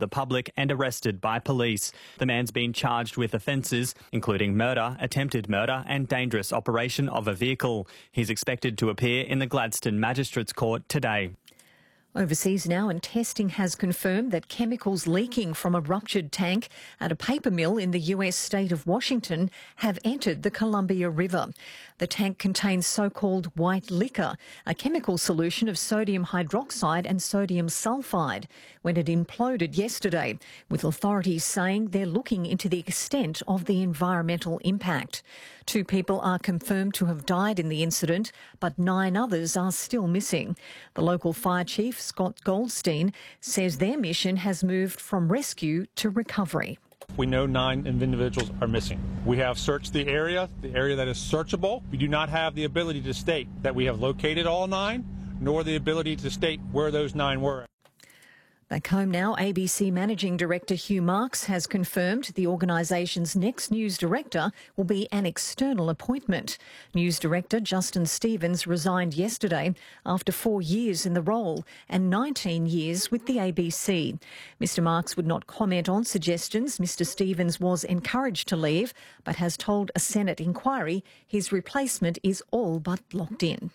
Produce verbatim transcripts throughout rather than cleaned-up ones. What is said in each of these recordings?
the public and arrested by police. The man's been charged with offences, including murder, attempted murder and dangerous operation of a vehicle. He's expected to appear in the Gladstone Magistrates Court today. Overseas now, and testing has confirmed that chemicals leaking from a ruptured tank at a paper mill in the U S state of Washington have entered the Columbia River. The tank contains so-called white liquor, a chemical solution of sodium hydroxide and sodium sulfide, when it imploded yesterday, with authorities saying they're looking into the extent of the environmental impact. Two people are confirmed to have died in the incident, but nine others are still missing. The local fire chief, Scott Goldstein, says their mission has moved from rescue to recovery. We know nine individuals are missing. We have searched the area, the area that is searchable. We do not have the ability to state that we have located all nine, nor the ability to state where those nine were. Back home now, A B C Managing Director Hugh Marks has confirmed the organisation's next news director will be an external appointment. News Director Justin Stevens resigned yesterday after four years in the role and nineteen years with the A B C. Mister Marks would not comment on suggestions. Mister Stevens was encouraged to leave, but has told a Senate inquiry his replacement is all but locked in.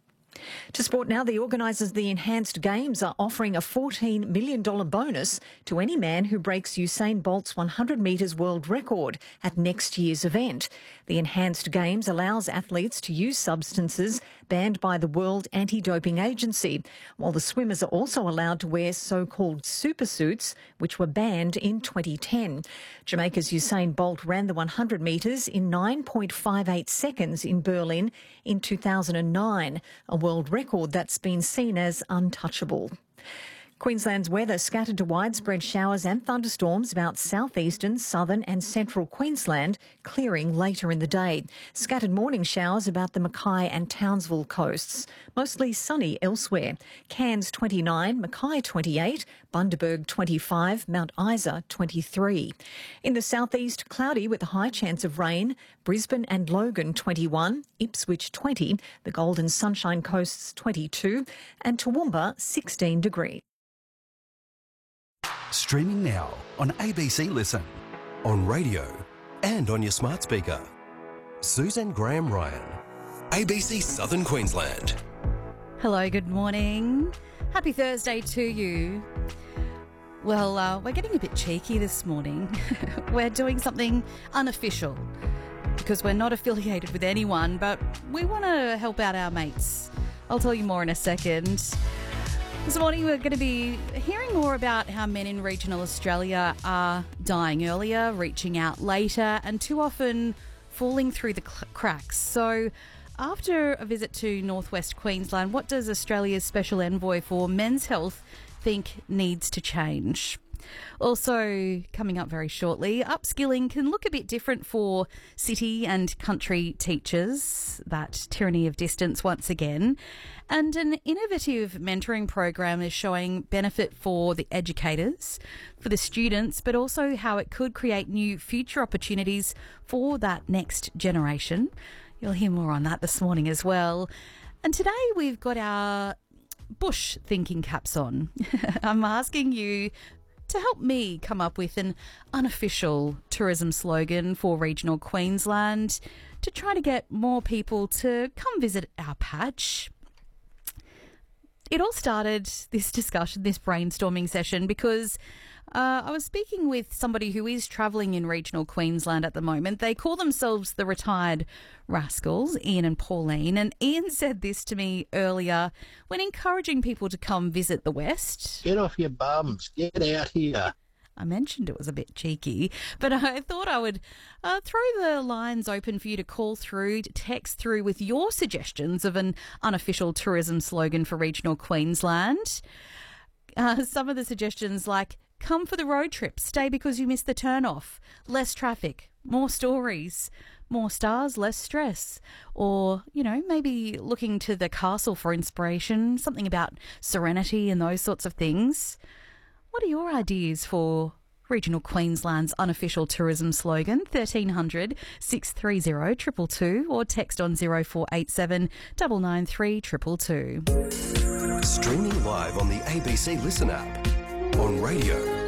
To sport now, the organisers of the Enhanced Games are offering a fourteen million dollars bonus to any man who breaks Usain Bolt's one hundred metres world record at next year's event. The Enhanced Games allows athletes to use substances banned by the World Anti-Doping Agency, while the swimmers are also allowed to wear so-called supersuits, which were banned in twenty ten. Jamaica's Usain Bolt ran the one hundred metres in nine point five eight seconds in Berlin in two thousand nine, a world record that's been seen as untouchable. Queensland's weather scattered to widespread showers and thunderstorms about southeastern, southern and central Queensland, clearing later in the day. Scattered morning showers about the Mackay and Townsville coasts. Mostly sunny elsewhere. Cairns twenty-nine, Mackay twenty-eight, Bundaberg twenty-five, Mount Isa twenty-three. In the southeast, cloudy with a high chance of rain. Brisbane and Logan twenty-one, Ipswich twenty, the Golden Sunshine Coasts twenty-two and Toowoomba sixteen degrees. Streaming now on A B C Listen, on radio and on your smart speaker. Suzanne Graham-Ryan, A B C Southern Queensland. Hello, good morning. Happy Thursday to you. Well, uh, we're getting a bit cheeky this morning. We're doing something unofficial because we're not affiliated with anyone, but we want to help out our mates. I'll tell you more in a second. This morning we're going to be hearing more about how men in regional Australia are dying earlier, reaching out later and too often falling through the cl- cracks. So after a visit to northwest Queensland, what does Australia's Special Envoy for Men's Health think needs to change? Also, coming up very shortly, upskilling can look a bit different for city and country teachers, that tyranny of distance once again. And an innovative mentoring program is showing benefit for the educators, for the students, but also how it could create new future opportunities for that next generation. You'll hear more on that this morning as well. And today we've got our bush thinking caps on. I'm asking you to help me come up with an unofficial tourism slogan for regional Queensland to try to get more people to come visit our patch. It all started, this discussion, this brainstorming session, because uh, I was speaking with somebody who is travelling in regional Queensland at the moment. They call themselves the Retired Rascals, Ian and Pauline, and Ian said this to me earlier when encouraging people to come visit the West. Get off your bums, get out here. I mentioned it was a bit cheeky, but I thought I would uh, throw the lines open for you to call through, to text through with your suggestions of an unofficial tourism slogan for regional Queensland. Uh, some of the suggestions like, come for the road trip, stay because you missed the turn-off, less traffic, more stories, more stars, less stress. Or, you know, maybe looking to the castle for inspiration, something about serenity and those sorts of things. What are your ideas for regional Queensland's unofficial tourism slogan? thirteen hundred, six three zero, two two two or text on zero four eight seven, nine nine three, two two two. Streaming live on the A B C Listen app, on radio